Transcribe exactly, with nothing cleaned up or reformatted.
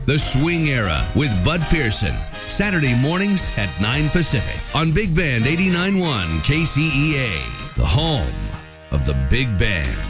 The Swing Era with Bud Pearson. Saturday mornings at nine Pacific on Big Band eighty-nine point one K C E A, the home of the Big Band.